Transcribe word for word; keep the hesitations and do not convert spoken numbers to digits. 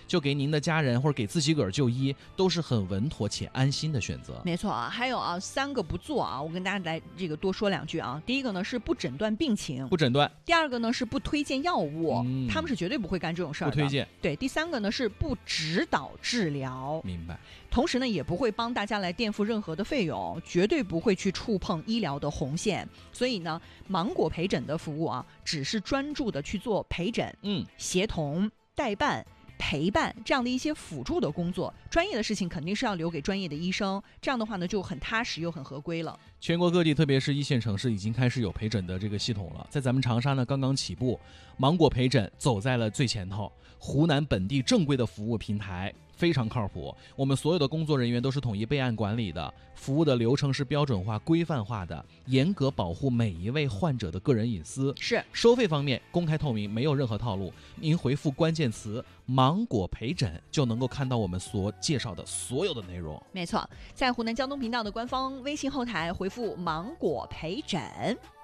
就给您的家人或者给自己个儿就医，都是很稳妥且安心的选择。 没错啊，还有啊，三个不做啊，我跟大家来这个多说两句啊。第一个呢是不诊断病情， 不诊断； 第二个呢是不推荐药物， 嗯、 他们是绝对不会干这种事儿的。 不推荐。 对，第三个呢是不指导治疗。 明白。 同时呢，也不会帮大家来垫付任何的费用，绝对不会去触碰医疗的红线。所以呢，芒果陪诊的服务啊，只是专注的去做陪诊、 嗯， 协同、代办、陪伴这样的一些辅助的工作，专业的事情肯定是要留给专业的医生，这样的话呢就很踏实又很合规了。 全国各地特别是一线城市已经开始有陪诊的这个系统了，在咱们长沙呢刚刚起步，芒果陪诊走在了最前头，湖南本地正规的服务平台，非常靠谱，我们所有的工作人员都是统一备案管理的，服务的流程是标准化规范化的，严格保护每一位患者的个人隐私。 是收费方面公开透明，没有任何套路，您回复关键词芒果陪诊就能够看到我们所介绍的所有的内容。 没错，在湖南交通频道的官方微信后台回复芒果陪诊